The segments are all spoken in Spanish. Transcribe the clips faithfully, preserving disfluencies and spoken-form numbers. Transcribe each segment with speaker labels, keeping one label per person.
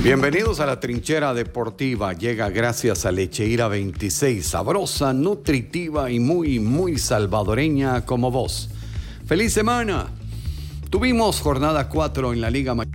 Speaker 1: Bienvenidos a la Trinchera Deportiva. Llega gracias a Lecheira veintiséis, sabrosa, nutritiva y muy, muy salvadoreña como vos. ¡Feliz semana! Tuvimos jornada cuatro en la Liga Mayor.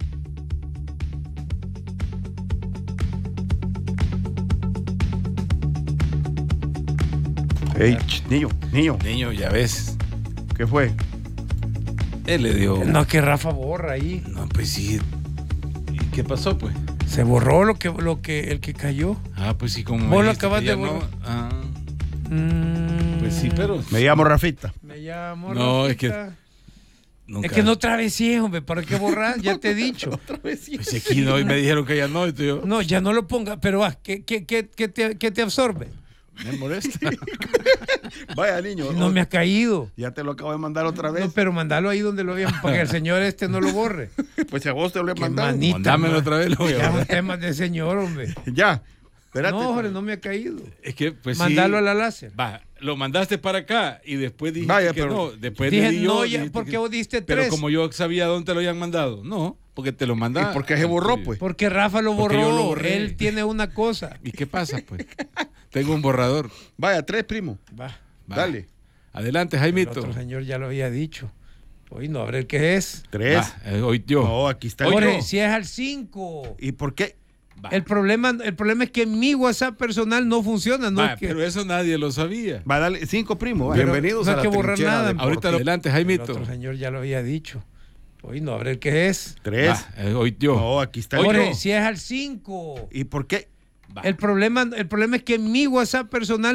Speaker 2: Ey, niño, niño.
Speaker 3: Niño, ya ves.
Speaker 2: ¿Qué fue?
Speaker 3: Él le dio.
Speaker 4: No, que Rafa borra ahí.
Speaker 3: No, pues sí. ¿Y qué pasó, pues?
Speaker 4: Se borró lo que, lo que, el que cayó.
Speaker 3: Ah, pues sí, como.
Speaker 4: Vos
Speaker 3: me
Speaker 4: lo
Speaker 3: dijiste
Speaker 4: acabas
Speaker 3: que ya
Speaker 4: de borrar.
Speaker 3: no- Ah,
Speaker 4: Mm,
Speaker 3: pues sí, pero.
Speaker 2: Me llamo Rafita.
Speaker 4: Me llamo
Speaker 3: No, es
Speaker 4: Rafita.
Speaker 3: nunca-
Speaker 4: Es que no travesíes, hombre, ¿para qué borrar? Ya te he dicho.
Speaker 3: Pues aquí no, y me dijeron que ya no, y yo.
Speaker 4: No, ya no lo ponga, pero va, ¿qué, qué, qué, qué te, qué te absorbe?
Speaker 3: Me molesta.
Speaker 2: Vaya, niño.
Speaker 4: No me ha caído.
Speaker 2: Ya te lo acabo de mandar otra vez.
Speaker 4: No, pero mandalo ahí donde lo habían, para que el señor este no lo borre.
Speaker 2: Pues si a vos te lo he
Speaker 4: Qué
Speaker 2: mandado.
Speaker 4: manita,
Speaker 3: Mándamelo
Speaker 4: man.
Speaker 3: otra vez, lo voy a
Speaker 4: Ya
Speaker 3: borrar.
Speaker 4: un tema de señor, hombre.
Speaker 2: Ya. Espérate.
Speaker 4: No, hombre, no me ha caído.
Speaker 3: Es que, pues
Speaker 4: Mandalo
Speaker 3: sí.
Speaker 4: a la láser.
Speaker 3: Va, lo mandaste para acá y después dijiste
Speaker 2: Vaya,
Speaker 3: que
Speaker 2: pero-
Speaker 3: no. Después
Speaker 4: Dije,
Speaker 3: le di yo,
Speaker 4: no, ya,
Speaker 3: dijiste
Speaker 4: ¿por qué
Speaker 3: que-
Speaker 4: vos diste
Speaker 3: Pero
Speaker 4: tres?
Speaker 3: como yo sabía dónde te lo habían mandado. No, porque te lo mandaron.
Speaker 2: ¿Y por qué se borró, pues?
Speaker 4: Porque Rafa lo
Speaker 3: Porque
Speaker 4: borró.
Speaker 3: yo lo borré.
Speaker 4: Él tiene una cosa.
Speaker 3: ¿Y qué pasa, pues? Tengo un borrador.
Speaker 2: Vaya, tres, primo.
Speaker 4: Va.
Speaker 3: Va.
Speaker 2: Dale.
Speaker 3: Adelante,
Speaker 4: El
Speaker 3: Jaimito.
Speaker 4: otro señor ya lo había dicho. Hoy no, a ver qué es.
Speaker 2: Tres.
Speaker 3: Va, eh, hoy yo.
Speaker 2: No, aquí está.
Speaker 3: Oye,
Speaker 4: Jorge,
Speaker 3: no.
Speaker 4: si es al cinco.
Speaker 2: ¿Y por qué?
Speaker 3: Va.
Speaker 4: El problema, el problema es que mi WhatsApp personal no funciona. No
Speaker 3: Va,
Speaker 4: es que,
Speaker 3: pero eso nadie lo sabía.
Speaker 2: Va, dale. Cinco, primo. va.
Speaker 4: Pero
Speaker 1: Bienvenidos
Speaker 4: no
Speaker 1: a
Speaker 4: hay
Speaker 1: la
Speaker 4: que borrar
Speaker 1: Trinchera
Speaker 4: nada.
Speaker 1: Deportiva.
Speaker 3: Ahorita adelante,
Speaker 4: el
Speaker 3: Jaimito.
Speaker 4: otro señor ya lo había dicho. Hoy no, a ver qué es.
Speaker 2: Tres.
Speaker 3: Va, eh, hoy yo.
Speaker 2: No, aquí está.
Speaker 3: Oye,
Speaker 4: Jorge,
Speaker 3: no.
Speaker 4: si es al cinco.
Speaker 2: ¿Y por qué?
Speaker 3: Va.
Speaker 4: El problema, el problema es que mi WhatsApp personal